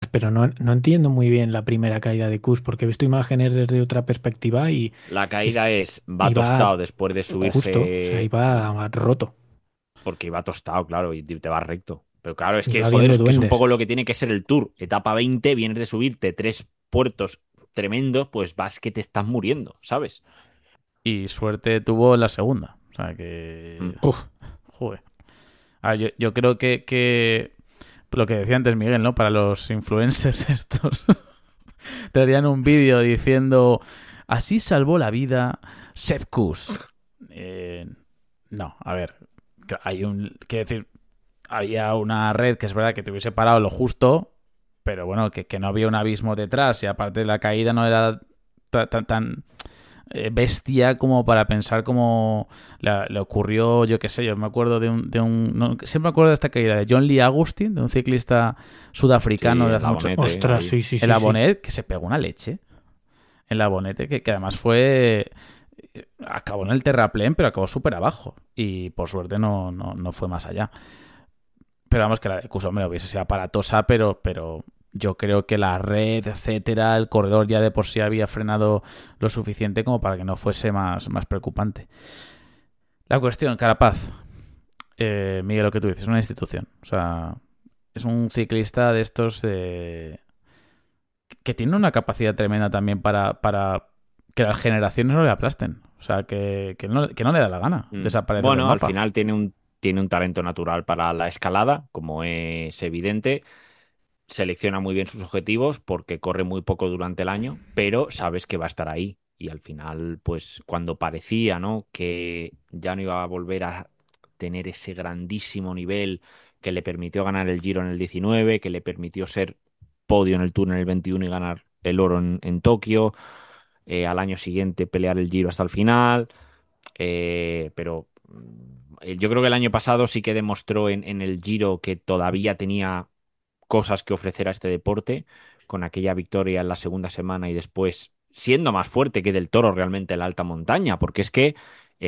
pero no entiendo muy bien la primera caída de Kuss, porque he visto imágenes desde otra perspectiva y La es- caída va iba tostado después de justo, o sea, subirse, iba roto, porque iba tostado, claro, y te va recto. Pero claro, es que, iba joder, viendo es que es un duendes. poco lo que tiene que ser el Tour. Etapa 20, vienes de subirte tres puertos tremendos, pues vas que te estás muriendo, ¿sabes? Y suerte tuvo en la segunda. O sea que... Mm. Uf, Joder. A ver, yo creo que lo que decía antes Miguel, ¿no? Para los influencers estos, te harían un vídeo diciendo así salvó la vida Sepp Kuss. Eh, no, a ver, hay un... Quiero decir, había una red que es verdad que te hubiese parado lo justo, pero bueno, que no había un abismo detrás y aparte la caída no era tan bestia como para pensar como le ocurrió, yo qué sé, yo me acuerdo no, siempre me acuerdo de esta caída de John Lee Agustin, de un ciclista Sí, sudafricano de en hace la mucho, Bonete, ostras, ahí. sí, sí, el sí, sí. Abonet, que se pegó una leche en la Bonete, que además fue acabó en el terraplén, pero acabó súper abajo y por suerte no fue más allá. Pero vamos, que la de Kuss, hombre, hubiese sido aparatosa, pero yo creo que la red, etcétera, el corredor ya de por sí había frenado lo suficiente como para que no fuese más preocupante. La cuestión, Carapaz, Miguel, lo que tú dices, es una institución. O sea, es un ciclista de estos que tiene una capacidad tremenda también para que las generaciones no le aplasten. O sea, que no le da la gana desaparecer del Bueno, al mapa. final tiene un talento natural para la escalada, como es evidente. Selecciona muy bien sus objetivos porque corre muy poco durante el año, pero sabes que va a estar ahí. Y al final, pues cuando parecía, ¿no?, que ya no iba a volver a tener ese grandísimo nivel que le permitió ganar el Giro en el 19, que le permitió ser podio en el Tour en el 21 y ganar el oro en Tokio, al año siguiente pelear el Giro hasta el final, pero yo creo que el año pasado sí que demostró en el Giro que todavía tenía cosas que ofrecer a este deporte, con aquella victoria en la segunda semana y después siendo más fuerte que Del Toro realmente en la alta montaña, porque es que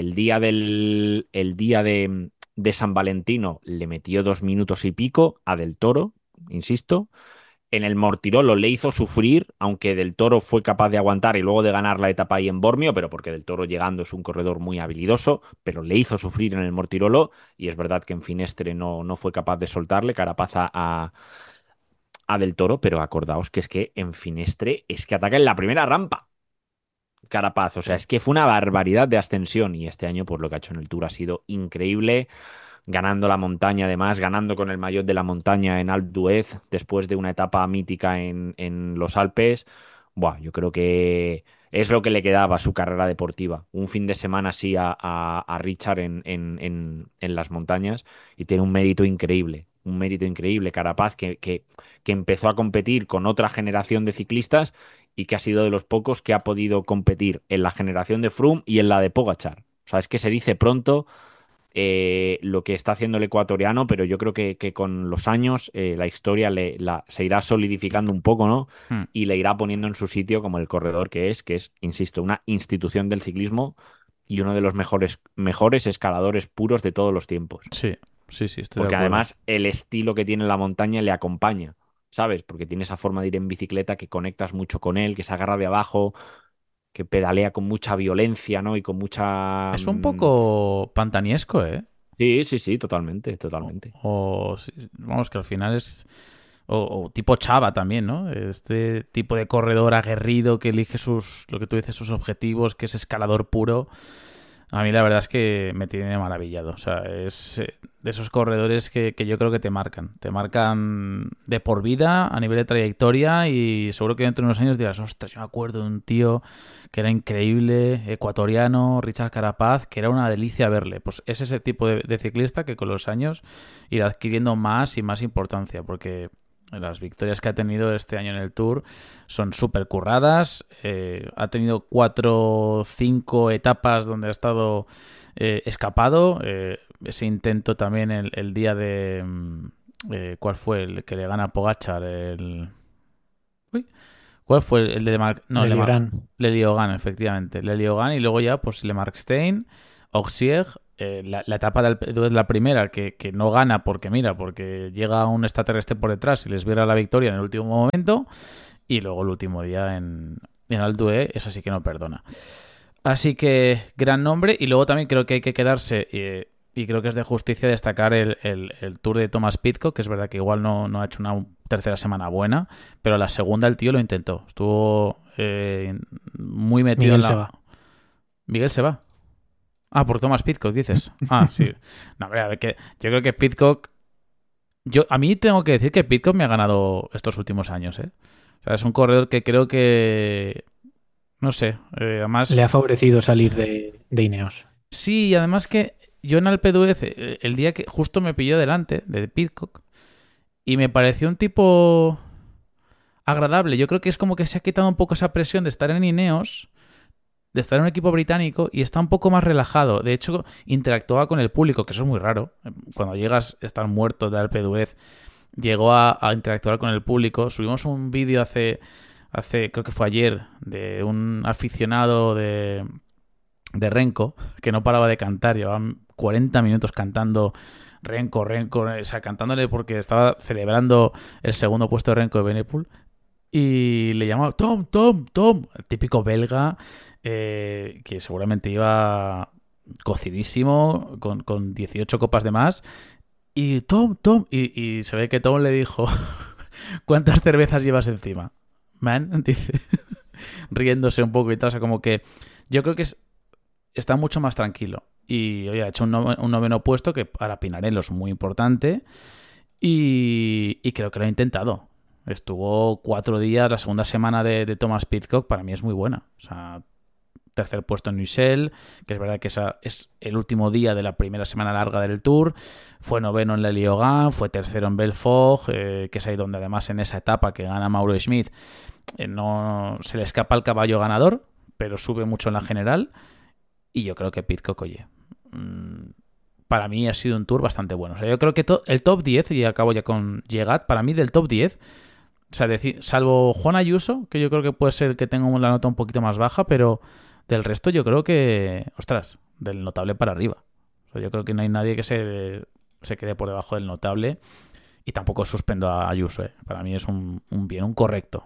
el día de San Valentino le metió 2 minutos y pico a Del Toro, insisto. En el Mortirolo le hizo sufrir, aunque Del Toro fue capaz de aguantar y luego de ganar la etapa ahí en Bormio, pero porque Del Toro llegando es un corredor muy habilidoso, pero le hizo sufrir en el Mortirolo y es verdad que en Finestre no fue capaz de soltarle Carapaz a Del Toro, pero acordaos que es que en Finestre es que ataca en la primera rampa Carapaz, o sea, es que fue una barbaridad de ascensión y este año pues lo que ha hecho en el Tour ha sido increíble, ganando la montaña además, ganando con el maillot de la montaña en Alpe d'Huez después de una etapa mítica en los Alpes. Buah, yo creo que es lo que le quedaba a su carrera deportiva. Un fin de semana así a Richard en las montañas y tiene un mérito increíble. Carapaz que empezó a competir con otra generación de ciclistas y que ha sido de los pocos que ha podido competir en la generación de Froome y en la de Pogachar. O sea, es que se dice pronto lo que está haciendo el ecuatoriano, pero yo creo que con los años la historia se irá solidificando un poco, ¿no? Hmm. Y le irá poniendo en su sitio como el corredor que es, insisto, una institución del ciclismo y uno de los mejores escaladores puros de todos los tiempos. Sí, sí, sí, estoy de Porque acuerdo. además el estilo que tiene en la montaña le acompaña, ¿sabes? Porque tiene esa forma de ir en bicicleta que conectas mucho con él, que se agarra de abajo, que pedalea con mucha violencia, ¿no? Y con mucha... Es un poco pantaniesco, ¿eh? Sí, sí, sí, totalmente, totalmente. Vamos, que al final es... O tipo Chava también, ¿no? Este tipo de corredor aguerrido que elige lo que tú dices, sus objetivos, que es escalador puro. A mí la verdad es que me tiene maravillado. O sea, es de esos corredores que yo creo que te marcan. Te marcan de por vida a nivel de trayectoria y seguro que dentro de unos años dirás, ostras, yo me acuerdo de un tío que era increíble, ecuatoriano, Richard Carapaz, que era una delicia verle. Pues es ese tipo de ciclista que con los años irá adquiriendo más y más importancia porque las victorias que ha tenido este año en el Tour son súper curradas. Ha tenido 4 o 5 etapas donde ha estado escapado. Ese intento también el día de... ¿cuál fue? El que le gana a Pogachar. Uy, ¿cuál fue el de no, Leliorán. Le Liogan, efectivamente. Le Liogan y luego ya pues Le Markstein, Auxier, la etapa del P2 es la primera, que no gana porque llega un extraterrestre por detrás y les viera la victoria en el último momento, y luego el último día en Alpe d'Huez, esa sí que no perdona. Así que gran nombre, y luego también creo que hay que quedarse, y creo que es de justicia destacar el Tour de Thomas Pidcock, que es verdad que igual no ha hecho una tercera semana buena, pero la segunda el tío lo intentó, estuvo muy metido Miguel en se la... va. Miguel se va. Ah, por Thomas Pidcock, dices. Ah, sí. No, hombre, a ver, que yo creo que Pidcock... A mí tengo que decir que Pidcock me ha ganado estos últimos años, ¿eh? O sea, es un corredor que creo que... No sé, además... Le ha favorecido salir de Ineos. Sí, además que yo en Alpe d'Huez, el día que justo me pilló delante de Pidcock, y me pareció un tipo agradable. Yo creo que es como que se ha quitado un poco esa presión de estar en Ineos, de estar en un equipo británico, y está un poco más relajado. De hecho, interactuaba con el público, que eso es muy raro. Cuando llegas a estar muerto de Alpe d'Huez, llegó a interactuar con el público. Subimos un vídeo hace, creo que fue ayer, de un aficionado de Renko, que no paraba de cantar. Llevaban 40 minutos cantando Renko, o sea, cantándole porque estaba celebrando el segundo puesto de Renko de Benepool. Y le llamaba Tom, Tom, Tom, el típico belga, que seguramente iba cocidísimo, con 18 copas de más. Y Tom, Tom, y se ve que Tom le dijo, ¿cuántas cervezas llevas encima? Man, dice, riéndose un poco y tal. O sea, como que yo creo que está mucho más tranquilo. Y oye, ha hecho un noveno puesto, que para Pinarello es muy importante. Y creo que lo ha intentado. Estuvo 4 días, la segunda semana de Thomas Pidcock para mí es muy buena. O sea, tercer puesto en Ussel, que es verdad que esa es el último día de la primera semana larga del Tour. Fue noveno en Le Liogán, fue tercero en Belfort, que es ahí donde además en esa etapa que gana Mauro Schmid, no se le escapa el caballo ganador, pero sube mucho en la general. Y yo creo que Pidcock, oye, para mí ha sido un Tour bastante bueno. O sea, yo creo que el top 10, y acabo ya con Llegat, para mí del top 10, o sea, salvo Juan Ayuso, que yo creo que puede ser el que tenga la nota un poquito más baja, pero del resto yo creo que, ostras, del notable para arriba. O sea, yo creo que no hay nadie que se quede por debajo del notable, y tampoco suspendo a Ayuso, ¿eh? Para mí es un bien, un correcto,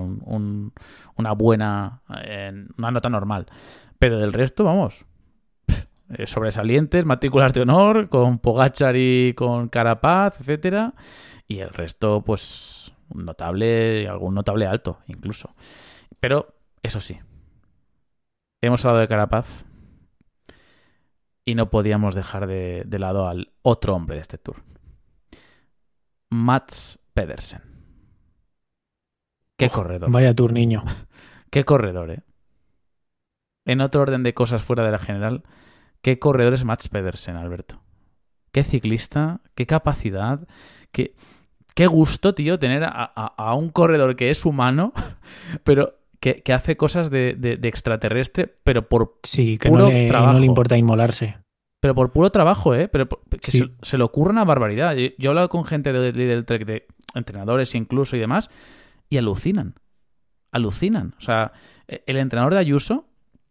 una buena, una nota normal. Pero del resto, vamos, sobresalientes, matrículas de honor, con Pogačar y con Carapaz, etcétera, y el resto, pues, un notable, algún notable alto, incluso. Pero, eso sí, hemos hablado de Carapaz y no podíamos dejar de lado al otro hombre de este Tour. Mats Pedersen. Qué corredor. Vaya Tour, niño. Qué corredor, ¿eh? En otro orden de cosas fuera de la general, qué corredor es Mats Pedersen, Alberto. Qué ciclista, qué capacidad, qué gusto, tío, tener a un corredor que es humano, pero que hace cosas de extraterrestre, pero por Sí, que puro no trabajo. le importa inmolarse. Pero por puro trabajo, ¿eh? Pero que Sí. se le ocurre una barbaridad. Yo he hablado con gente del Trek, de entrenadores incluso y demás, y alucinan. Alucinan. O sea, el entrenador de Ayuso,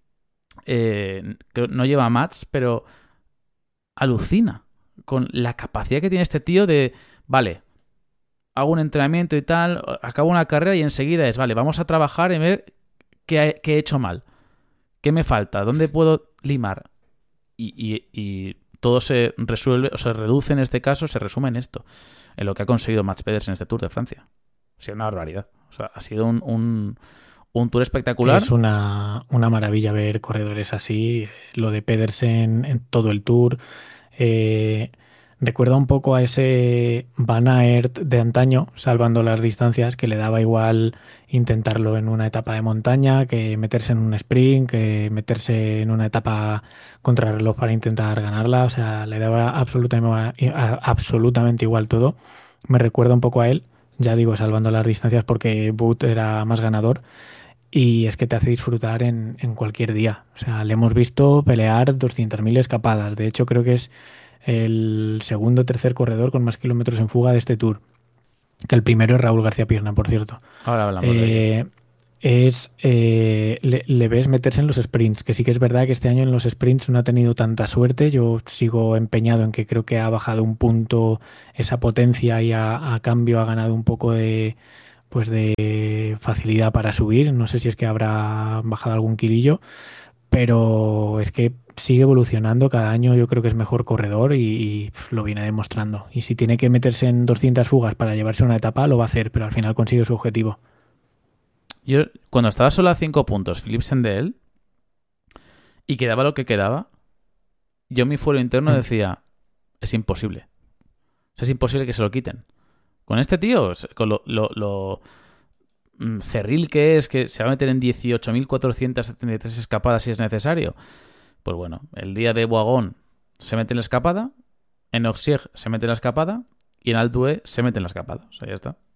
no lleva a Mats, pero alucina con la capacidad que tiene este tío de, vale, hago un entrenamiento y tal, acabo una carrera y enseguida es, vale, vamos a trabajar en ver qué he hecho mal, qué me falta, dónde puedo limar. Y todo se resuelve, o se reduce en este caso, se resume en esto, en lo que ha conseguido Mats Pedersen en este Tour de Francia. Ha sido una barbaridad. O sea, ha sido un Tour espectacular. Es una maravilla ver corredores así. Lo de Pedersen en todo el Tour. Recuerda un poco a ese Van Aert de antaño, salvando las distancias, que le daba igual intentarlo en una etapa de montaña que meterse en un sprint, que meterse en una etapa contrarreloj para intentar ganarla. O sea, le daba absolutamente igual todo. Me recuerda un poco a él, ya digo, salvando las distancias porque Wout era más ganador. Y es que te hace disfrutar en cualquier día. O sea, le hemos visto pelear 200.000 escapadas. De hecho, creo que es el segundo o tercer corredor con más kilómetros en fuga de este Tour. Que el primero es Raúl García Pierna, por cierto. Ahora hablamos de ello. le ves meterse en los sprints, que sí que es verdad que este año en los sprints no ha tenido tanta suerte. Yo sigo empeñado en que creo que ha bajado un punto esa potencia y a cambio ha ganado un poco pues de facilidad para subir. No sé si es que habrá bajado algún kilillo, pero es que sigue evolucionando cada año. Yo creo que es mejor corredor y lo viene demostrando. Y si tiene que meterse en 200 fugas para llevarse una etapa, lo va a hacer, pero al final consigue su objetivo. Yo, cuando estaba solo a 5 puntos, Philipsen de él, y quedaba lo que quedaba, yo en mi fuero interno decía, es imposible. O sea, es imposible que se lo quiten. Con este tío, con lo cerril que es, que se va a meter en 18.473 escapadas si es necesario. Pues bueno, el día de Boagón se mete en la escapada, en Auxier se mete en la escapada y en Alpe d'Huez se mete en la escapada. O sea, ya está.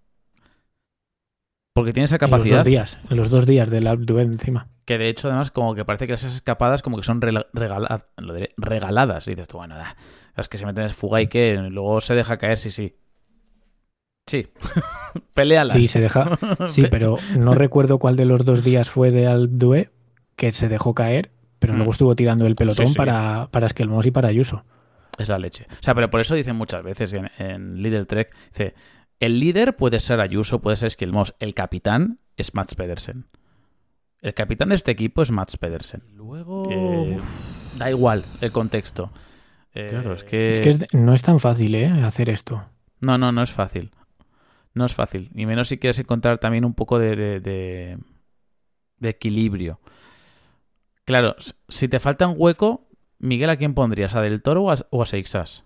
Porque tiene esa capacidad. En los 2 días del Alpe d'Huez encima. Que de hecho, además, como que parece que esas escapadas como que son regaladas. Y dices tú, bueno, es que se meten en fuga y que luego se deja caer, sí. Sí. Peléalas. Sí, se deja. Sí, pero no recuerdo cuál de los 2 días fue de Alpe d'Huez que se dejó caer, pero luego estuvo tirando el pelotón Sí. para Esquelmós y para Ayuso. Es la leche. O sea, pero por eso dicen muchas veces en Lidl Trek, dice, el líder puede ser Ayuso, puede ser Esquelmós, el capitán es Mats Pedersen. El capitán de este equipo es Mats Pedersen. Luego... Da igual el contexto. Claro, es que... no es tan fácil, hacer esto. No es fácil. No es fácil. Y menos si quieres encontrar también un poco de equilibrio. Claro, si te falta un hueco, Miguel, ¿a quién pondrías? ¿A Del Toro o a Seixas?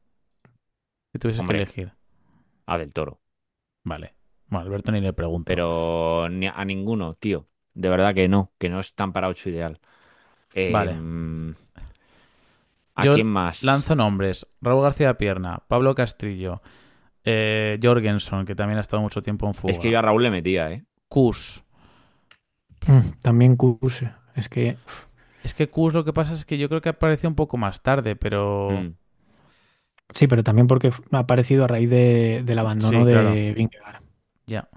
Si tuvieses que elegir. A Del Toro. Vale. Bueno, Alberto ni le pregunto. Pero a ninguno, tío. De verdad que no es tan para 8 ideal. Vale. ¿A Yo quién más? lanzo nombres. Raúl García Pierna, Pablo Castrillo, Jorgensen, que también ha estado mucho tiempo en fuga. Es que yo a Raúl le metía, Kuss. También Kuss. Es que Kuss lo que pasa es que yo creo que apareció un poco más tarde, pero... Sí, pero también porque ha aparecido a raíz del abandono de Vingegaard. Ya.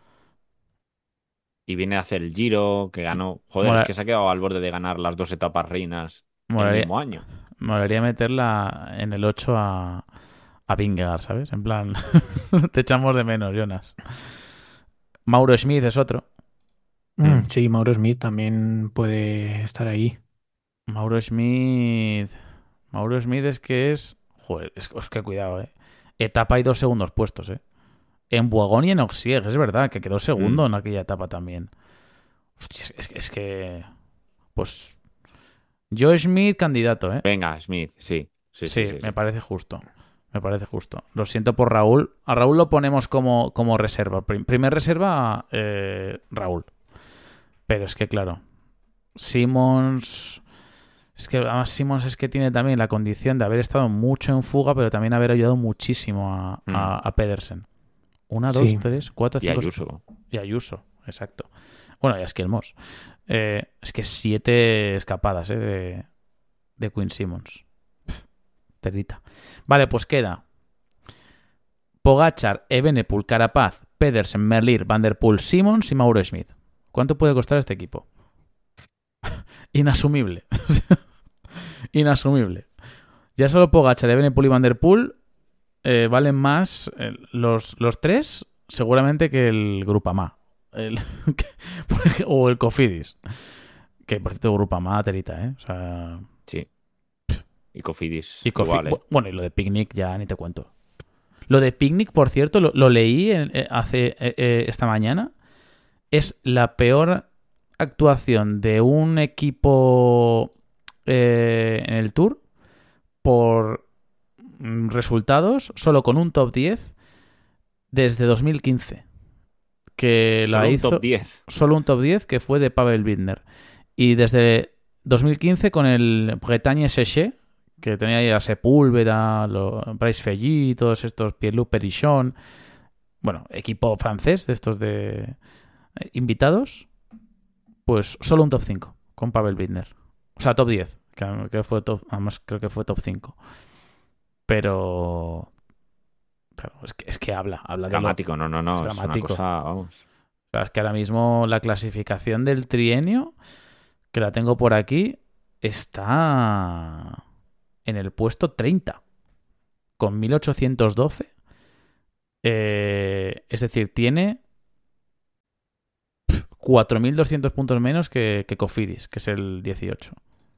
Y viene a hacer el Giro, que ganó. Joder, es que se ha quedado al borde de ganar las 2 etapas reinas el mismo año. Molaría meterla en el 8 a Vingegaard, ¿sabes? En plan, te echamos de menos, Jonas. Mauro Schmid es otro. Sí, Mauro Schmid también puede estar ahí. Mauro Schmid es que es... Joder, es que cuidado, Etapa y 2 segundos puestos, En Boagón y en Auxier, es verdad, que quedó segundo en aquella etapa también. Hostia, es que... Pues... Joe Schmid, candidato, Venga, Schmid, sí. Sí, me parece justo. Me parece justo. Lo siento por Raúl. A Raúl lo ponemos como reserva. Primer reserva, Raúl. Pero es que, claro, Simmons... Es que además Simmons es que tiene también la condición de haber estado mucho en fuga, pero también haber ayudado muchísimo a Pedersen. 1, 2, 3, 4, 5... Y Ayuso. Y Ayuso, exacto. Bueno, y a Esquelmós. Es que 7 escapadas de Quinn Simmons. Terita. Vale, pues queda Pogačar, Evenepoel, Carapaz, Pedersen, Merlier, Van der Poel, Simmons y Mauro Schmid. ¿Cuánto puede costar este equipo? Inasumible. Inasumible. Ya solo Pogačar, Evenepoel y Van der Poel valen más los 3 seguramente que el Groupama. O el Cofidis. Que por cierto, Groupama, terita, O sea... Sí. Y Cofidis. Igual, Bueno, y lo de Picnic ya ni te cuento. Lo de Picnic, por cierto, lo leí esta mañana. Es la peor actuación de un equipo en el Tour por resultados, solo con un top 10 desde 2015. Que solo la hizo un top 10. Solo un top 10 que fue de Pavel Bittner. Y desde 2015 con el Bretagne Séché, que tenía ahí a Sepúlveda, Bryce Felly, todos estos, Pierre-Luc Perichon, bueno, equipo francés de estos de invitados, pues solo un top 5 con Pavel Bittner. O sea, top 10, que fue además creo que fue top 5. Pero claro, es que habla dramático, de no, es dramático. Es una cosa, vamos. sea, es que ahora mismo la clasificación del trienio, que la tengo por aquí, está en el puesto 30, con 1812. Es decir, tiene 4.200 puntos menos que Cofidis, que es el 18.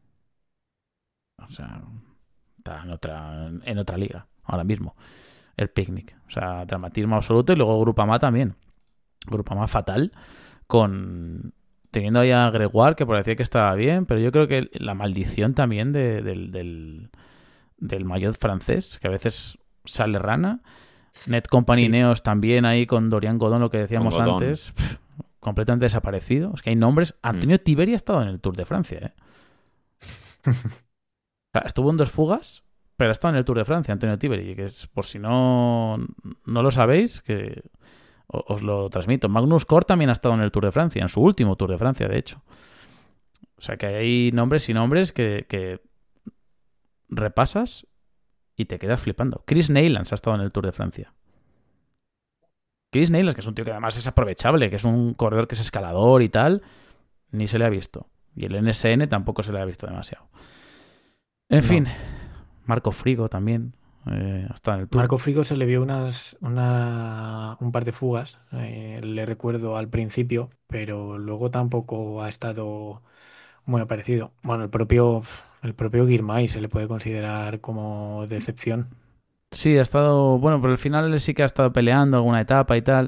O sea, está en otra liga ahora mismo. El Picnic. O sea, dramatismo absoluto. Y luego Grupama también. Grupama fatal. Teniendo ahí a Gregoire, que parecía que estaba bien, pero yo creo que la maldición también del maillot francés, que a veces sale rana. Net Company Sí. Neos también ahí con Dorian Godon, lo que decíamos Con Godon. antes. Completamente desaparecido. Es que hay nombres. Antonio Tiberi ha estado en el Tour de Francia, ¿eh? O sea, estuvo en 2 fugas, pero ha estado en el Tour de Francia, Antonio Tiberi, que es, por si no lo sabéis, que os lo transmito. Magnus Cort también ha estado en el Tour de Francia, en su último Tour de Francia, de hecho. O sea que hay nombres y nombres que repasas y te quedas flipando. Chris Neylands ha estado en el Tour de Francia. Chris Neylands, que es un tío que además es aprovechable, que es un corredor que es escalador y tal, ni se le ha visto. Y el NSN tampoco se le ha visto demasiado. En fin, Marco Frigo también ha estado en el Tour. Marco Frigo se le vio un par de fugas, le recuerdo al principio, pero luego tampoco ha estado muy aparecido. Bueno, el propio Girmay se le puede considerar como decepción. Sí, ha estado... Bueno, pero al final sí que ha estado peleando alguna etapa y tal.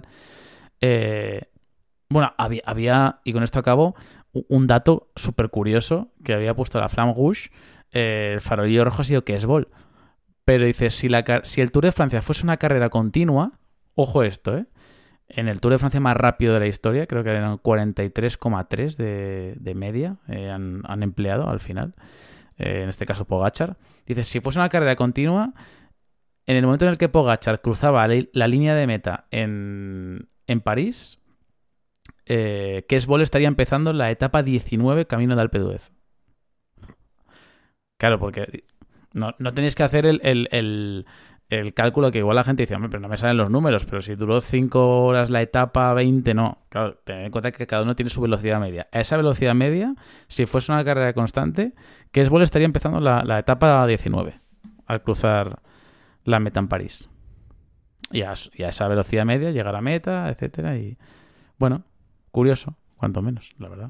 Bueno, había, y con esto acabo, un dato súper curioso que había puesto la Flamme Rouge. El farolillo rojo ha sido Kesbol. Pero dice, si el Tour de Francia fuese una carrera continua, ojo esto, en el Tour de Francia más rápido de la historia, creo que eran 43,3 de media, han empleado al final, en este caso Pogačar. Dice, si fuese una carrera continua, en el momento en el que Pogačar cruzaba la línea de meta en París, Kesbol estaría empezando la etapa 19 camino de Alpe d'Huez. Claro, porque no tenéis que hacer el cálculo, que igual la gente dice, hombre, pero no me salen los números, pero si duró 5 horas la etapa, 20, no. Claro, tened en cuenta que cada uno tiene su velocidad media. A esa velocidad media, si fuese una carrera constante, Kesbol estaría empezando la etapa 19 al cruzar la meta en París. Y a esa velocidad media llegar a meta, etcétera. Y bueno, curioso, cuanto menos, la verdad.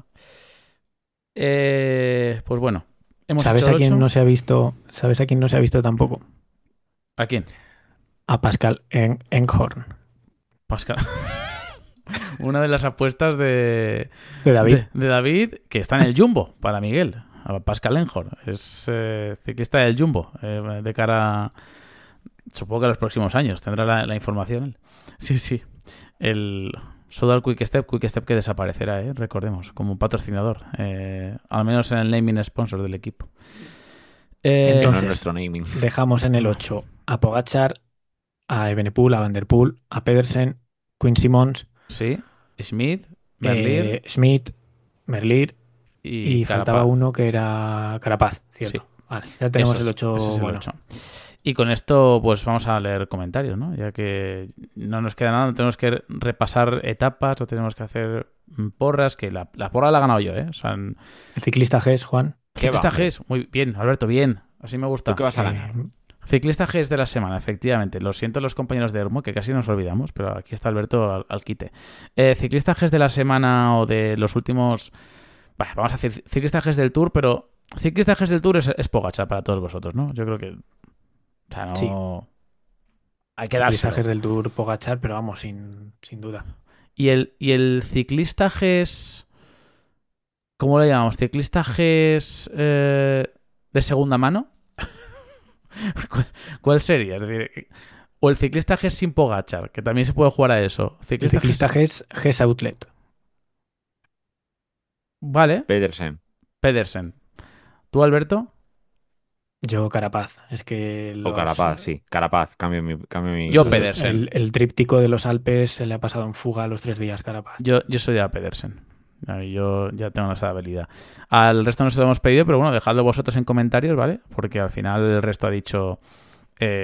Pues bueno. ¿Sabes a quién no se ha visto? ¿Sabes a quién no se ha visto tampoco? ¿A quién? A Pascal Enghorn. Pascal. Una de las apuestas de David. De David, que está en el Jumbo para Miguel. Pascal Enghorn. Es ciclista del Jumbo. De cara, supongo que a los próximos años. Tendrá la información él. Sí. El Sodal Quick Step que desaparecerá, recordemos, como patrocinador. Al menos en el naming sponsor del equipo. Entonces, no es nuestro naming. Dejamos en el 8 a Pogačar, a Evenepoel, a Van der Poel, a Pedersen, Quinn Simmons. Sí, Smith, Merlier. Smith, Merlier. Y Carapaz. faltaba uno que era Carapaz, cierto. Sí. Vale, ya tenemos el 8. Ese es el 8. Y con esto, pues vamos a leer comentarios, ¿no? Ya que no nos queda nada, no tenemos que repasar etapas, no tenemos que hacer porras, que la porra la he ganado yo, ¿eh? O sea, El ciclista GES, Juan. Ciclista GES, muy bien, Alberto, bien. Así me gusta. ¿Tú qué vas a ganar? Ciclista GES de la semana, efectivamente. Lo siento a los compañeros de Hermo, que casi nos olvidamos, pero aquí está Alberto al quite. Ciclista GES de la semana o de los últimos... Vale, vamos a decir ciclista GES del Tour, pero ciclista GES del Tour es Pogačar para todos vosotros, ¿no? Yo creo que... O sea, no... Sí. Hay que dárselo. Ciclista GES del Tour Pogačar, pero vamos, sin duda. ¿Y el ciclista GES... ¿Cómo le llamamos? ¿Ciclista GES de segunda mano? ¿Cuál sería? Es decir, o el ciclista GES sin Pogačar, que también se puede jugar a eso. Ciclista GES Outlet. Vale. Pedersen. ¿Tú, Alberto? Yo Carapaz. Es que O Carapaz, sí. Carapaz, cambio mi... Yo Pedersen. El tríptico de los Alpes se le ha pasado en fuga a los 3 días, Carapaz. Yo soy de Pedersen. Yo ya tengo esa habilidad. Al resto no se lo hemos pedido, pero bueno, dejadlo vosotros en comentarios, ¿vale? Porque al final el resto ha dicho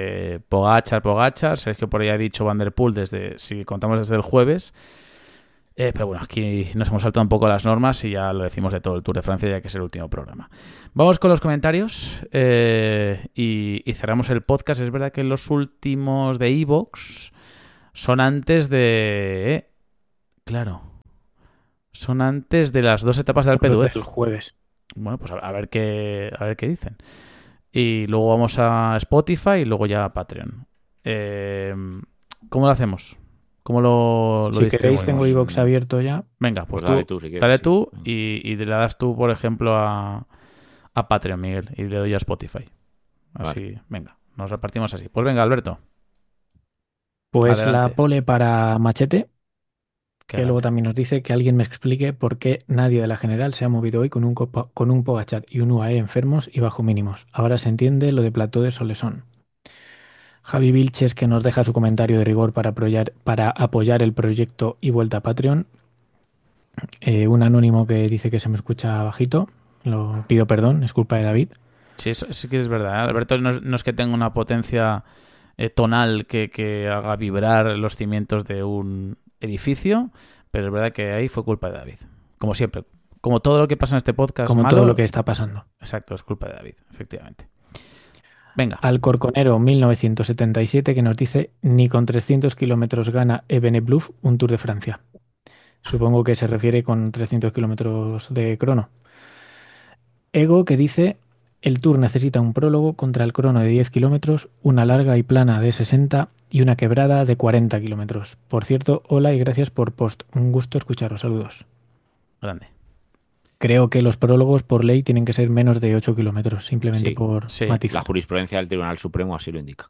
Pogačar. Sergio por ahí ha dicho Van der Poel si contamos desde el jueves. Pero bueno, aquí nos hemos saltado un poco las normas y ya lo decimos de todo el Tour de Francia, ya que es el último programa. Vamos con los comentarios y cerramos el podcast. Es verdad que los últimos de iVoox son antes de... claro, son antes de las 2 etapas de Alpe Los d'Huez. del jueves. Bueno, pues a ver qué dicen. Y luego vamos a Spotify y luego ya a Patreon. ¿Cómo lo hacemos? ¿Cómo lo Si queréis, tengo distribuimos? iVoox abierto ya. Venga, pues Dale tú si quieres. dale Sí. tú y le das tú, por ejemplo, a Patreon, Miguel, y le doy a Spotify. Así, venga, nos repartimos así. Pues venga, Alberto. Pues Adelante. la pole para Machete, Que que luego gane. también nos dice que alguien me explique por qué nadie de la general se ha movido hoy con un Pogačar y un UAE enfermos y bajo mínimos. Ahora se entiende lo de plató de Solesón. Javi Vilches, que nos deja su comentario de rigor para apoyar el proyecto y vuelta a Patreon. Un anónimo que dice que se me escucha bajito. Lo pido perdón, es culpa de David. Sí, eso sí que es verdad. ¿Eh? Alberto no es que tenga una potencia tonal que haga vibrar los cimientos de un edificio, pero es verdad que ahí fue culpa de David. Como siempre. Como todo lo que pasa en este podcast Como malo, todo lo que está pasando. exacto, es culpa de David, efectivamente. Venga. Alcorconero 1977 que nos dice ni con 300 kilómetros gana Evenepoel un Tour de Francia. Supongo que se refiere con 300 kilómetros de crono. Ego que dice el Tour necesita un prólogo contra el crono de 10 kilómetros, una larga y plana de 60 y una quebrada de 40 kilómetros. Por cierto, hola y gracias por post. Un gusto escucharos. Saludos. Grande. Creo que los prólogos por ley tienen que ser menos de 8 kilómetros, simplemente Sí, por sí. matizar. La jurisprudencia del Tribunal Supremo así lo indica.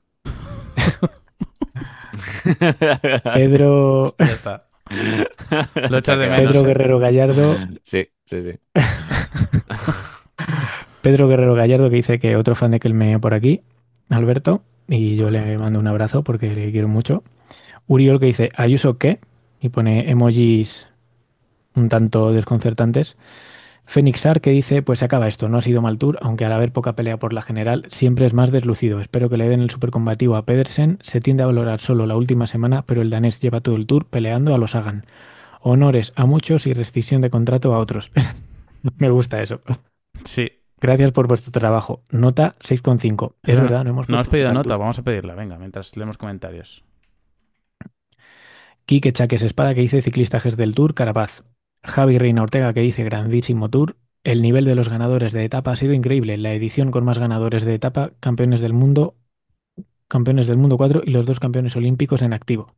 Pedro, Ya está. Lo echas de menos. Pedro ¿eh? Guerrero Gallardo. Sí, sí, sí. Pedro Guerrero Gallardo que dice que otro fan de Kelme por aquí, Alberto, y yo le mando un abrazo porque le quiero mucho. Uriol que dice, ¿Ayuso qué? Y pone emojis un tanto desconcertantes. Fénixar que dice, pues se acaba esto, no ha sido mal tour, aunque al haber poca pelea por la general, siempre es más deslucido. Espero que le den el supercombativo a Pedersen. Se tiende a valorar solo la última semana, pero el danés lleva todo el tour peleando a los Sagan. Honores a muchos y rescisión de contrato a otros. Me gusta eso. Sí. Gracias por vuestro trabajo. Nota 6,5. Es verdad, no hemos No has puesto pedido nota al nota, tour. vamos a pedirla. Venga, mientras leemos comentarios. Quique Chaques Espada que dice ciclistajes del Tour, Carapaz. Javi Reina Ortega que dice grandísimo Tour. El nivel de los ganadores de etapa ha sido increíble. La edición con más ganadores de etapa, campeones del mundo 4 y los 2 campeones olímpicos en activo.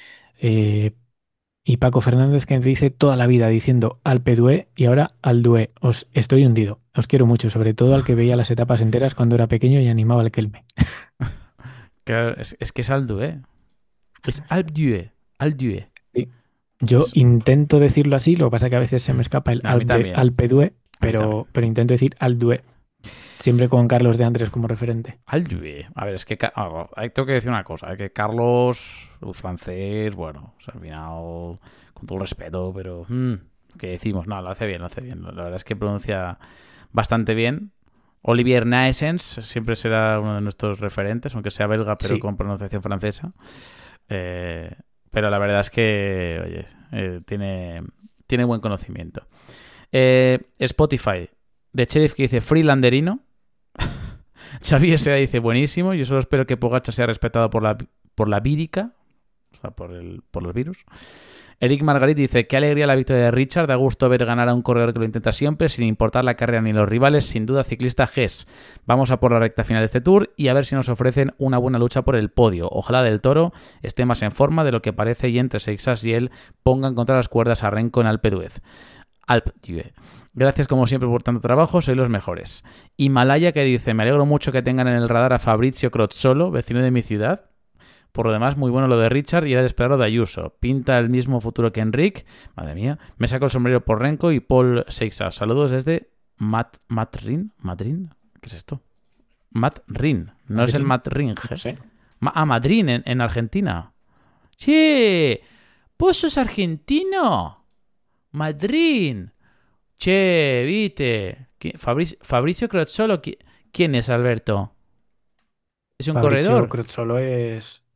Y Paco Fernández que dice toda la vida diciendo Alpe d'Huez y ahora al Dué. Os estoy hundido. Os quiero mucho, sobre todo al que veía las etapas enteras cuando era pequeño y animaba al Kelme. Claro, es que es Aldu, ¿eh? Es Alpdue. Alpdue. Sí. Yo Es- intento decirlo así, lo que pasa es que a veces se me escapa el A mí también. Alpe d'Huez, A mí pero intento decir al Dué. Siempre con Carlos de Andrés como referente. Alpdue. A ver, es que tengo que decir una cosa, que Carlos, el francés, bueno, o sea, al final, con todo el respeto, pero ¿qué decimos? No, lo hace bien, lo hace bien. La verdad es que pronuncia bastante bien. Olivier Naessens siempre será uno de nuestros referentes, aunque sea belga, pero Sí. con pronunciación francesa. Pero la verdad es que, oye, tiene buen conocimiento. Spotify, de Sheriff que dice Freelanderino. Xavi S.A. dice buenísimo. Yo solo espero que Pogačar sea respetado por la vírica, o sea, por los virus. Eric Margarit dice qué alegría la victoria de Richard, da gusto ver ganar a un corredor que lo intenta siempre sin importar la carrera ni los rivales, sin duda ciclista GES. Vamos a por la recta final de este Tour y a ver si nos ofrecen una buena lucha por el podio. Ojalá Del Toro esté más en forma de lo que parece y entre Seixas y él pongan contra las cuerdas a Renko en Alpe d'Huez. Gracias como siempre por tanto trabajo, sois los mejores. Himalaya que dice, me alegro mucho que tengan en el radar a Fabrizio Crozzolo, vecino de mi ciudad. Por lo demás, muy bueno lo de Richard y era de esperarlo de Ayuso. Pinta el mismo futuro que Enric. Madre mía. Me saco el sombrero por Renko y Paul Seixas. Saludos desde Madrid. ¿Qué es esto? Madrid. No es el Madrid. No sé. Madrid, en Argentina. ¡Sí! ¿Vos sos argentino? Madrid. Che, viste. Fabricio Crozzolo. ¿Quién es, Alberto? ¿Es un Fabrizio corredor? Crozzolo es...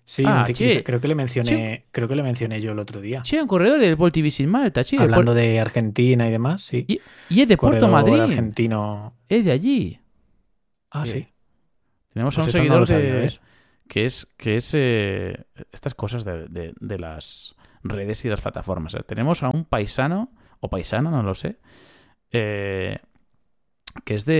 Sí, un Ah, ciclista. che, che, Creo que le mencioné yo el otro día. che, un corredor del Voltivisin Malta, che, Hablando de Argentina y demás, sí. y es de Puerto Corredor Madryn, argentino. es de allí. Ah, Eh, sí. tenemos a Pues un eso no seguidor lo sabía, ¿ves? que es estas cosas de las redes y las plataformas. Tenemos a un paisano, o paisana, no lo sé, eh, que es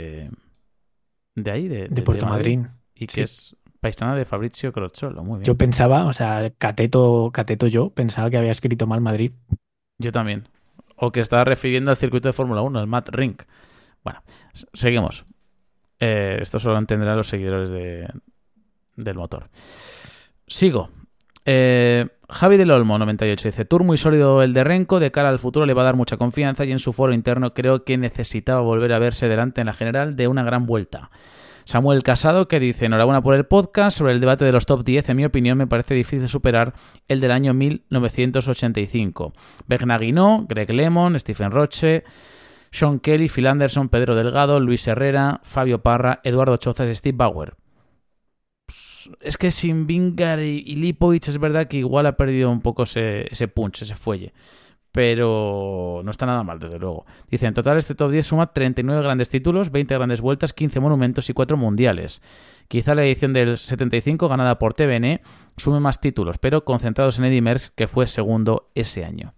de ahí, De de Puerto Madrid, Madryn. y que Sí. es paisana de Fabrizio Crozzolo. Muy Yo bien. pensaba, o sea, Cateto yo, pensaba que había escrito mal Madrid. Yo también. O que estaba refiriendo al circuito de Fórmula 1, el Matt Rink. Bueno, seguimos. Esto solo entenderán los seguidores del motor. Sigo. Javi del Olmo, 98, dice: Tour muy sólido el de Renko, de cara al futuro le va a dar mucha confianza y en su foro interno creo que necesitaba volver a verse delante en la general de una gran vuelta. Samuel Casado, que dice: enhorabuena por el podcast. Sobre el debate de los top 10, en mi opinión me parece difícil superar el del año 1985. Bernard Hinault, Greg LeMond, Stephen Roche, Sean Kelly, Phil Anderson, Pedro Delgado, Luis Herrera, Fabio Parra, Eduardo Chozas y Steve Bauer. Es que sin Vingegaard y Lipovic es verdad que igual ha perdido un poco ese punch, ese fuelle. Pero no está nada mal, desde luego. Dice: en total este top 10 suma 39 grandes títulos, 20 grandes vueltas, 15 monumentos y 4 mundiales. Quizá la edición del 75, ganada por TVN, sume más títulos, pero concentrados en Eddy Merckx, que fue segundo ese año.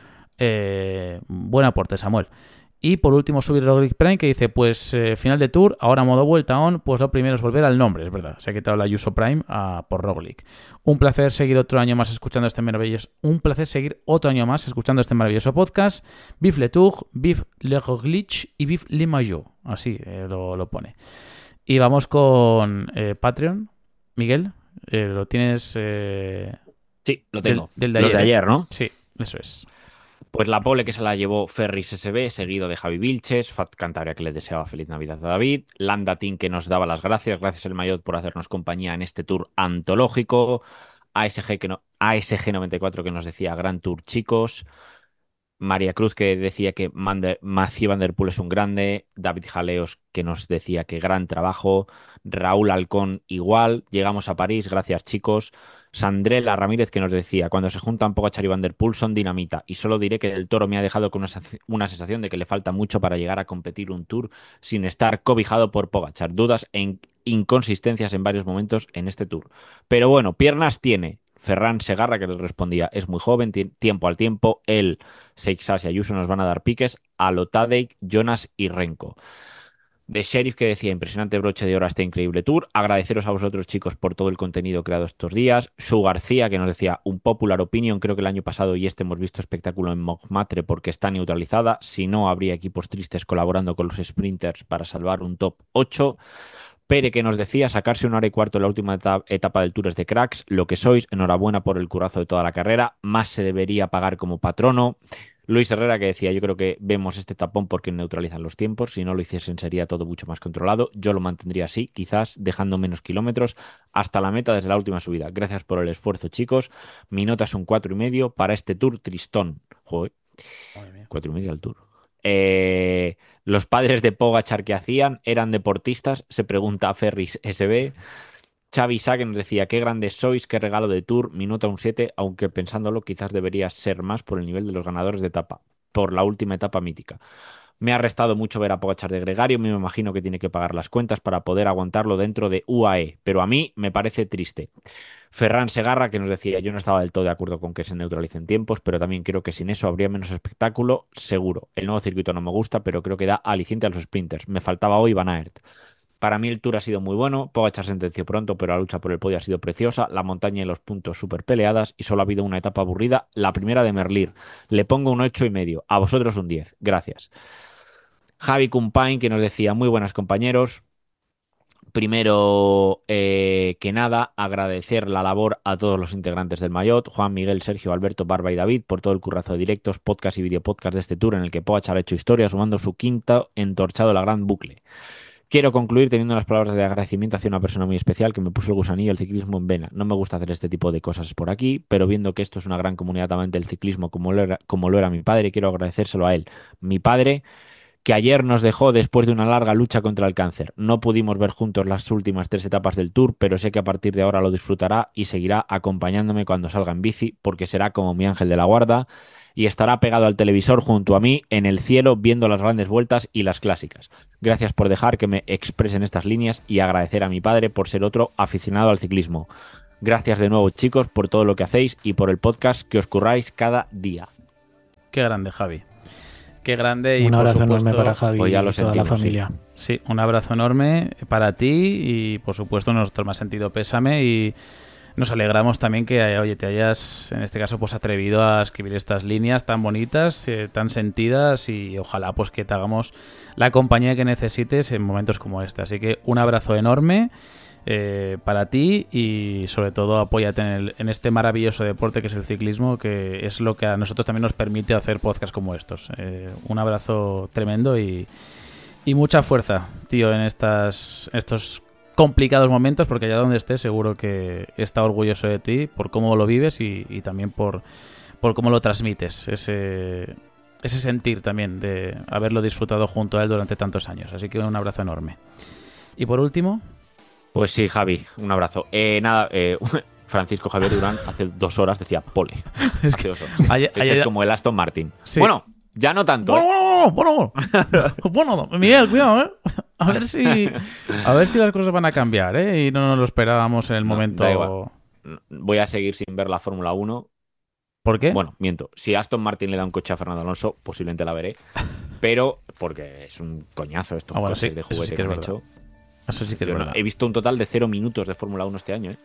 Buen aporte, Samuel. Y por último subir Roglic Prime, que dice: pues final de Tour, ahora modo vuelta on, pues lo primero es volver al nombre, es verdad, se ha quitado la Ayuso Prime por Roglic. Un placer seguir otro año más escuchando este maravilloso podcast. Vive le Tour, vive le Roglic y vive le Maillot, así lo pone. Y vamos con Patreon. Miguel, lo tienes Sí, lo tengo. del de Los ayer, de ayer, ¿no? Sí, eso es. Pues la pole que se la llevó Ferris SB, seguido de Javi Vilches, Fat Cantabria que le deseaba feliz Navidad a David, Landa Team que nos daba las gracias el Maillot por hacernos compañía en este tour antológico, ASG 94 que nos decía Gran Tour chicos, María Cruz que decía que Mathieu Van Der Poel es un grande, David Jaleos que nos decía que gran trabajo, Raúl Alcón igual, llegamos a París, gracias chicos, Sandrela Ramírez que nos decía: cuando se juntan Pogačar y Van Der Poel son dinamita y solo diré que Del Toro me ha dejado con una sensación de que le falta mucho para llegar a competir un Tour sin estar cobijado por Pogačar, dudas e inconsistencias en varios momentos en este Tour, pero bueno, piernas tiene. Ferran Segarra que les respondía: es muy joven, tiempo al tiempo, él, Seixas y Ayuso nos van a dar piques a lo Tadej, Jonas y Renko. De Sheriff que decía: impresionante broche de oro a este increíble tour, agradeceros a vosotros chicos por todo el contenido creado estos días. Su García que nos decía: un popular opinion, creo que el año pasado y este hemos visto espectáculo en Montmartre porque está neutralizada, si no habría equipos tristes colaborando con los sprinters para salvar un top 8. Pere que nos decía: sacarse 1 hora y cuarto en la última etapa del Tour es de cracks, lo que sois, enhorabuena por el curazo de toda la carrera, más se debería pagar como patrono. Luis Herrera que decía: yo creo que vemos este tapón porque neutralizan los tiempos, si no lo hiciesen sería todo mucho más controlado, yo lo mantendría así, quizás dejando menos kilómetros hasta la meta desde la última subida. Gracias por el esfuerzo chicos, mi nota es un 4,5 para este Tour tristón. Joder, 4,5 al Tour. Los padres de Pogačar que hacían eran deportistas, se pregunta a Ferris SB. Xavi Sá que nos decía: qué grandes sois, qué regalo de Tour, mi nota un 7, aunque pensándolo quizás debería ser más por el nivel de los ganadores de etapa, por la última etapa mítica. Me ha restado mucho ver a Pogačar de gregario, me imagino que tiene que pagar las cuentas para poder aguantarlo dentro de UAE, pero a mí me parece triste. Ferran Segarra que nos decía: yo no estaba del todo de acuerdo con que se neutralicen tiempos, pero también creo que sin eso habría menos espectáculo, seguro. El nuevo circuito no me gusta, pero creo que da aliciente a los sprinters. Me faltaba hoy Van Aert. Para mí el Tour ha sido muy bueno, Pogačar sentenció pronto, pero la lucha por el podio ha sido preciosa, la montaña y los puntos súper peleadas y solo ha habido una etapa aburrida, la primera de Merlir. Le pongo un 8,5, a vosotros un 10. Gracias. Javi Cumpain que nos decía: muy buenas compañeros. Primero que nada, agradecer la labor a todos los integrantes del Maillot, Juan, Miguel, Sergio, Alberto, Barba y David, por todo el currazo de directos, podcast y videopodcast de este tour en el que Pogačar ha hecho historia, sumando su quinta entorchado la gran bucle. Quiero concluir teniendo unas palabras de agradecimiento hacia una persona muy especial que me puso el gusanillo del ciclismo en vena. No me gusta hacer este tipo de cosas por aquí, pero viendo que esto es una gran comunidad amante del ciclismo como lo era mi padre, quiero agradecérselo a él. Mi padre, que ayer nos dejó después de una larga lucha contra el cáncer. No pudimos ver juntos las últimas 3 etapas del Tour, pero sé que a partir de ahora lo disfrutará y seguirá acompañándome cuando salga en bici, porque será como mi ángel de la guarda y estará pegado al televisor junto a mí en el cielo viendo las grandes vueltas y las clásicas. Gracias por dejar que me expresen estas líneas y agradecer a mi padre por ser otro aficionado al ciclismo. Gracias de nuevo, chicos, por todo lo que hacéis y por el podcast que os curráis cada día. Qué grande, Javi. Qué grande. Y un abrazo por supuesto, enorme para Javi pues ya y lo toda la sentimos, familia. Sí, un abrazo enorme para ti y por supuesto nuestro más sentido pésame y nos alegramos también que, oye, te hayas en este caso pues atrevido a escribir estas líneas tan bonitas, tan sentidas y ojalá pues que te hagamos la compañía que necesites en momentos como este. Así que un abrazo enorme para ti y sobre todo apóyate en este maravilloso deporte que es el ciclismo, que es lo que a nosotros también nos permite hacer podcasts como estos. Un abrazo tremendo y mucha fuerza, tío, en estos complicados momentos, porque allá donde estés seguro que está orgulloso de ti por cómo lo vives y también por cómo lo transmites, ese sentir también de haberlo disfrutado junto a él durante tantos años. Así que un abrazo enorme. Y por último... Pues sí, Javi, un abrazo. Francisco Javier Durán hace 2 horas decía pole. Hace 2 horas. Es como el Aston Martin. Sí. Bueno, ya no tanto. Bueno, Miguel, cuidado, ¿eh? A ver si las cosas van a cambiar, ¿eh? Y no nos lo esperábamos en el momento. Da igual. Voy a seguir sin ver la Fórmula 1. ¿Por qué? Bueno, miento. Si Aston Martin le da un coche a Fernando Alonso, posiblemente la veré. Pero porque es un coñazo estos coches de juguete que han hecho. Eso sí que es verdad. He visto un total de 0 minutos de Fórmula 1 este año, ¿eh?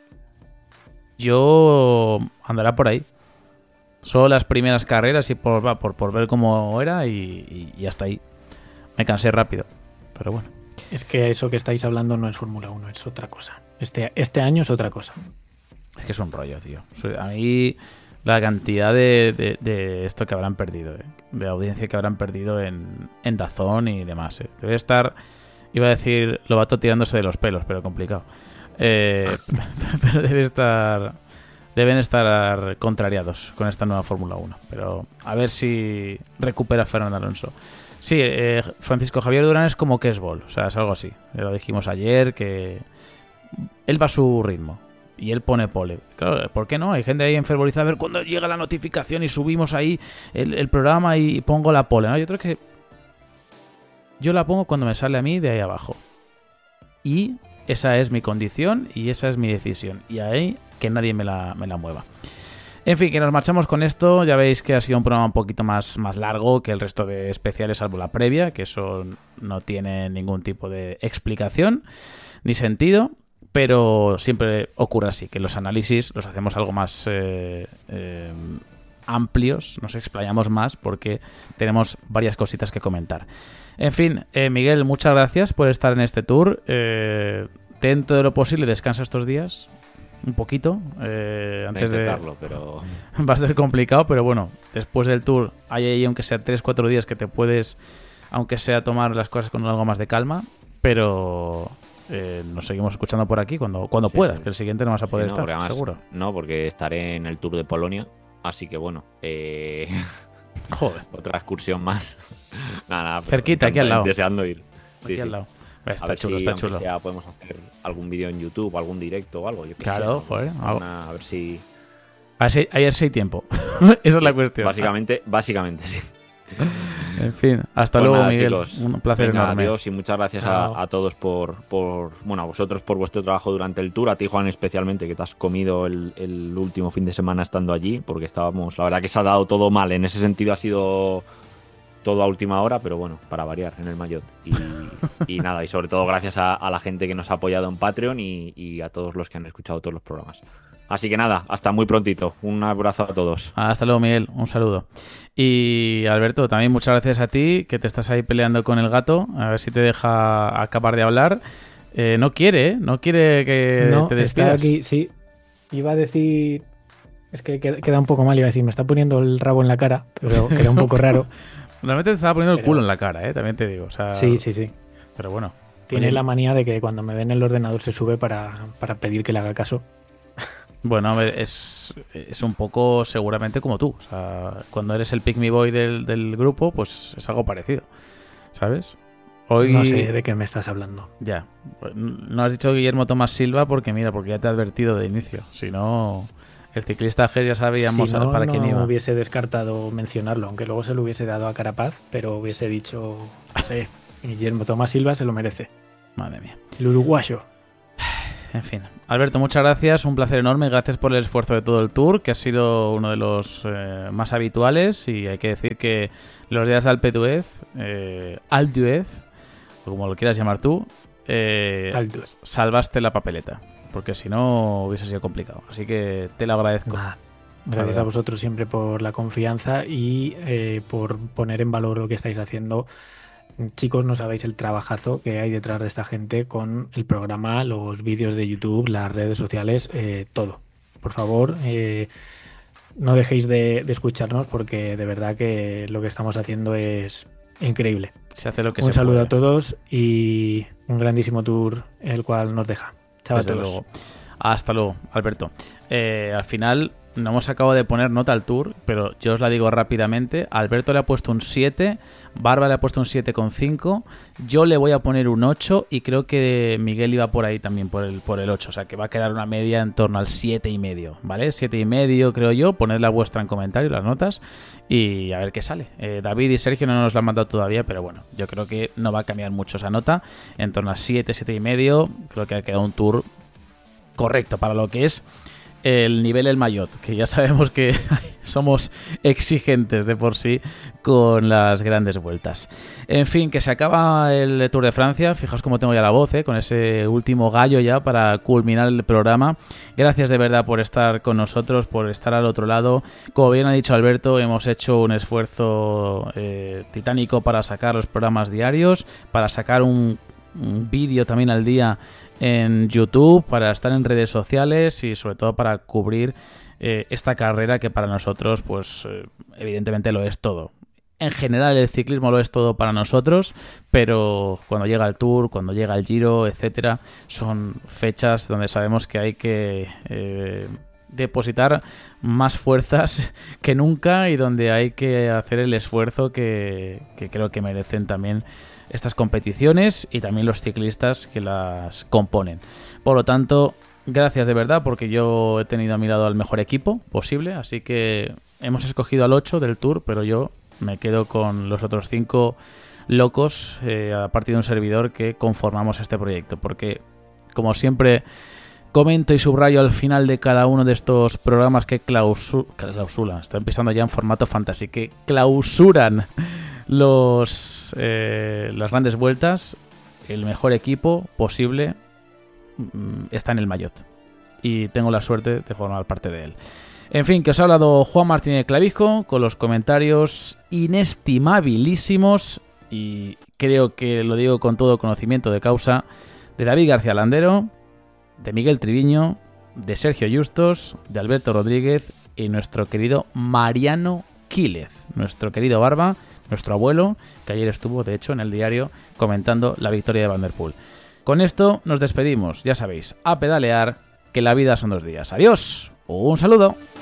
Yo andará por ahí. Solo las primeras carreras y por ver cómo era y hasta ahí. Me cansé rápido, pero bueno. Es que eso que estáis hablando no es Fórmula 1, es otra cosa. Este año es otra cosa. Es que es un rollo, tío. A mí la cantidad de esto que habrán perdido, de audiencia que habrán perdido en DAZN y demás. Debe estar, iba a decir, Lobato tirándose de los pelos, pero complicado. Pero deben estar contrariados con esta nueva Fórmula 1. Pero a ver si recupera Fernando Alonso. Sí, Francisco Javier Durán es como Kesbol, o sea, es algo así. Lo dijimos ayer, que él va a su ritmo y él pone pole. Claro, ¿por qué no? Hay gente ahí enfervorizada. A ver cuándo llega la notificación y subimos ahí el programa y pongo la pole, ¿no? Yo creo que yo la pongo cuando me sale a mí de ahí abajo. Y esa es mi condición y esa es mi decisión. Y ahí que nadie me la mueva. En fin, que nos marchamos con esto. Ya veis que ha sido un programa un poquito más largo que el resto de especiales, salvo la previa, que eso no tiene ningún tipo de explicación ni sentido, pero siempre ocurre así, que los análisis los hacemos algo más amplios, nos explayamos más porque tenemos varias cositas que comentar. En fin, Miguel, muchas gracias por estar en este tour. Dentro de lo posible, descansa estos días un poquito antes de pero va a ser complicado, pero bueno, después del tour hay ahí aunque sea 3-4 días que te puedes, aunque sea, tomar las cosas con algo más de calma, pero nos seguimos escuchando por aquí cuando sí, puedas, sí. Que el siguiente no vas a poder estar, además, seguro. No, porque estaré en el Tour de Polonia, así que bueno, joder, otra excursión más. nada, cerquita, aquí al lado, deseando ir. Aquí al lado. Está chulo, está chulo. Ya podemos hacer algún vídeo en YouTube, algún directo o algo. Yo claro, sé, joder. A ver si hay tiempo. Esa es la cuestión. Básicamente, sí. En fin, hasta pues luego, nada, Miguel. Chicos, un placer enorme. Adiós y muchas gracias a todos por a vosotros por vuestro trabajo durante el tour. A ti, Juan, especialmente, que te has comido el último fin de semana estando allí, porque estábamos, la verdad que se ha dado todo mal. En ese sentido ha sido todo a última hora, pero bueno, para variar en el Mayotte. Y nada, y sobre todo gracias a la gente que nos ha apoyado en Patreon y a todos los que han escuchado todos los programas. Así que nada, hasta muy prontito. Un abrazo a todos. Hasta luego, Miguel. Un saludo. Y Alberto, también muchas gracias a ti, que te estás ahí peleando con el gato. A ver si te deja acabar de hablar. No quiere que te despidas. Está aquí, sí. Iba a decir... Es que queda un poco mal, iba a decir, me está poniendo el rabo en la cara, pero queda un poco raro. Realmente te estaba poniendo el culo en la cara, también te digo. O sea, sí. Pero bueno. Tiene la manía de que cuando me ve en el ordenador se sube para pedir que le haga caso. Bueno, a ver, es un poco seguramente como tú. O sea, cuando eres el pick me boy del grupo, pues es algo parecido. ¿sabes? Hoy... No sé de qué me estás hablando. Ya. No has dicho Guillermo Tomás Silva porque ya te he advertido de inicio. Si no, el ciclista Ger ya sabíamos si no, para quién iba. No hubiese descartado mencionarlo, aunque luego se lo hubiese dado a Carapaz, pero hubiese dicho, no sé, Guillermo Tomás Silva se lo merece. Madre mía. El uruguayo. En fin. Alberto, muchas gracias. Un placer enorme. Gracias por el esfuerzo de todo el tour, que ha sido uno de los más habituales. Y hay que decir que los días de Alpe d'Huez, o como lo quieras llamar tú, salvaste la papeleta. Porque si no hubiese sido complicado. Así que te lo agradezco. Gracias a vosotros siempre por la confianza y por poner en valor lo que estáis haciendo. Chicos, no sabéis el trabajazo que hay detrás de esta gente con el programa, los vídeos de YouTube, las redes sociales, todo. Por favor, no dejéis de escucharnos porque de verdad que lo que estamos haciendo es increíble. Se hace lo que un se saludo puede. A todos y un grandísimo tour el cual nos deja. Chao a todos. Luego. Hasta luego, Alberto. Al final no hemos acabado de poner nota al tour, pero yo os la digo rápidamente. Alberto le ha puesto un 7, Barba le ha puesto un 7,5, yo le voy a poner un 8 y creo que Miguel iba por ahí también por el 8, o sea que va a quedar una media en torno al 7,5, ¿vale? 7,5 creo yo, ponedla vuestra en comentarios, las notas, y a ver qué sale. David y Sergio no nos la han mandado todavía, pero bueno, yo creo que no va a cambiar mucho esa nota, en torno a 7, 7,5, creo que ha quedado un tour correcto para lo que es el nivel El Maillot, que ya sabemos que somos exigentes de por sí con las grandes vueltas. En fin, que se acaba el Tour de Francia. Fijaos cómo tengo ya la voz, con ese último gallo ya para culminar el programa. Gracias de verdad por estar con nosotros, por estar al otro lado. Como bien ha dicho Alberto, hemos hecho un esfuerzo titánico para sacar los programas diarios, para sacar un vídeo también al día en YouTube, para estar en redes sociales y sobre todo para cubrir esta carrera que para nosotros pues evidentemente lo es todo. En general el ciclismo lo es todo para nosotros, pero cuando llega el Tour, cuando llega el Giro, etcétera, son fechas donde sabemos que hay que depositar más fuerzas que nunca y donde hay que hacer el esfuerzo que creo que merecen también estas competiciones y también los ciclistas que las componen. Por lo tanto, gracias de verdad, porque yo he tenido a mi lado al mejor equipo posible, así que hemos escogido al 8 del Tour, pero yo me quedo con los otros 5 locos, aparte de un servidor, que conformamos este proyecto, porque como siempre comento y subrayo al final de cada uno de estos programas que clausuran, estoy empezando ya en formato fantasy, que clausuran las grandes vueltas, el mejor equipo posible está en el Maillot y tengo la suerte de formar parte de él. En fin, que os ha hablado Juan Martínez Clavijo con los comentarios inestimabilísimos y creo que lo digo con todo conocimiento de causa de David García Landero, de Miguel Triviño, de Sergio Justos, de Alberto Rodríguez y nuestro querido Mariano Quílez, nuestro querido Barba, nuestro abuelo, que ayer estuvo, de hecho, en el diario comentando la victoria de Van der Poel. Con esto nos despedimos, ya sabéis, a pedalear, que la vida son 2 días. ¡Adiós! ¡Un saludo!